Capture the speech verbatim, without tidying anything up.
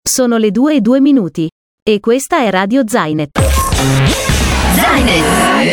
Sono le due e due minuti. E questa è Radio Zainet. Zainet.